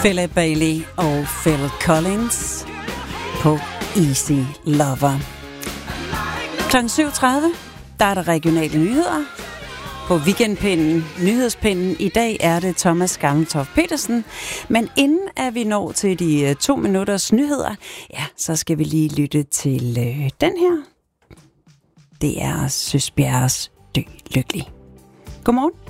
Philip Bailey og Phil Collins på Easy Lover. Kl. 7.30, der er der regionale nyheder. På weekendpinden, nyhedspinden, i dag er det Thomas Gammeltoft Petersen. Men inden at vi når til de 2 minutters nyheder, ja, så skal vi lige lytte til den her. Det er Søs Bjerres Dø Lykkelig. Godmorgen.